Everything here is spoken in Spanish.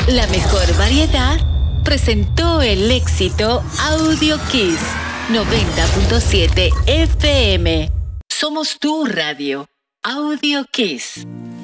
La mejor variedad presentó el éxito Audio Kiss 90.7 FM. Somos tu radio. Audio Kiss.